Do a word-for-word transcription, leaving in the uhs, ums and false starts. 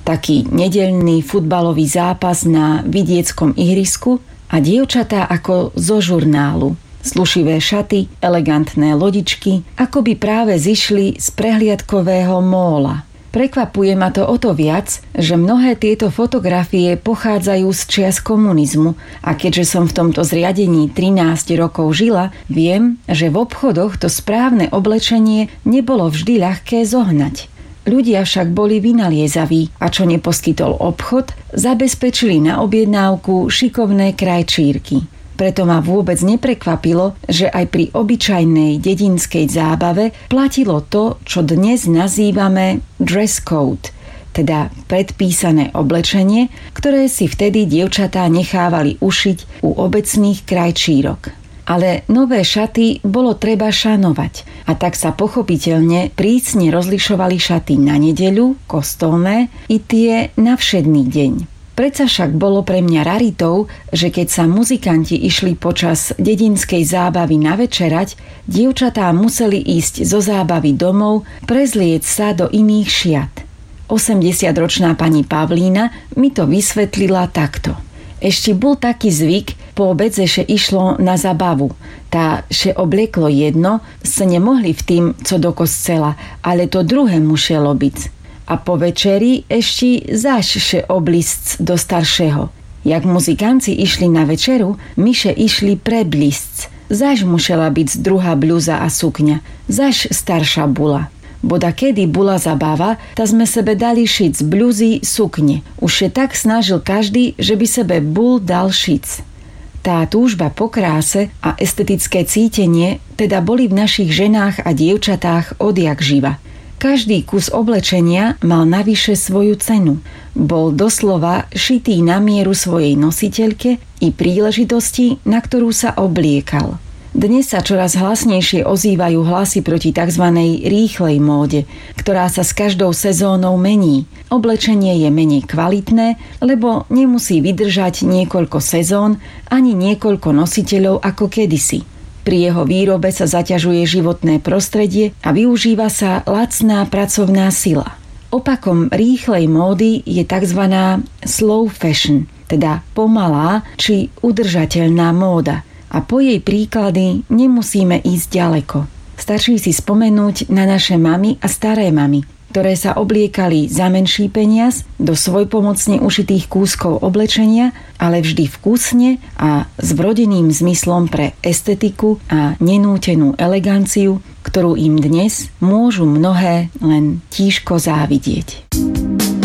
taký nedeľný futbalový zápas na vidieckom ihrisku a dievčatá ako zo žurnálu. Slušivé šaty, elegantné lodičky, ako by práve zišli z prehliadkového móla. Prekvapuje ma to o to viac, že mnohé tieto fotografie pochádzajú z čias komunizmu a keďže som v tomto zriadení trinásť rokov žila, viem, že v obchodoch to správne oblečenie nebolo vždy ľahké zohnať. Ľudia však boli vynaliezaví a čo neposkytol obchod, zabezpečili na objednávku šikovné krajčírky. Preto ma vôbec neprekvapilo, že aj pri obyčajnej dedinskej zábave platilo to, čo dnes nazývame dress code, teda predpísané oblečenie, ktoré si vtedy dievčatá nechávali ušiť u obecných krajčírok. Ale nové šaty bolo treba šanovať a tak sa pochopiteľne prísne rozlišovali šaty na nedeľu, kostolné i tie na všedný deň. Predsa však bolo pre mňa raritou, že keď sa muzikanti išli počas dedinskej zábavy navečerať, dievčatá museli ísť zo zábavy domov, prezlieť sa do iných šiat. osemdesiatročná pani Pavlína mi to vysvetlila takto. Ešte bol taký zvyk, po obede, že išlo na zabavu. Tá, že oblieklo jedno, sa nemohli v tým, co do kostela, ale to druhé muselo byť. A po večeri ešte zaš še oblísť do staršieho. Jak muzikanci išli na večeru, my še išli preblísť. Zaš musela byť druhá bluza a sukňa. Zaš starša bula. Boda kedy bola zabava, ta sme sebe dali šiť z bluzy sukne. Už je tak snažil každý, že by sebe bul dal šiť. Tá túžba po kráse a estetické cítenie teda boli v našich ženách a dievčatách odjak živa. Každý kus oblečenia mal navyše svoju cenu. Bol doslova šitý na mieru svojej nositeľke i príležitosti, na ktorú sa obliekal. Dnes sa čoraz hlasnejšie ozývajú hlasy proti tzv. Rýchlej móde, ktorá sa s každou sezónou mení. Oblečenie je menej kvalitné, lebo nemusí vydržať niekoľko sezón ani niekoľko nositeľov ako kedysi. Pri jeho výrobe sa zaťažuje životné prostredie a využíva sa lacná pracovná sila. Opakom rýchlej módy je tzv. Slow fashion, teda pomalá či udržateľná móda. A po jej príklady nemusíme ísť ďaleko. Stačí si spomenúť na naše mamy a staré mamy, ktoré sa obliekali za menší peniaz do svojpomocne ušitých kúskov oblečenia, ale vždy vkusne a s vrodeným zmyslom pre estetiku a nenútenú eleganciu, ktorú im dnes môžu mnohé len tížko závidieť.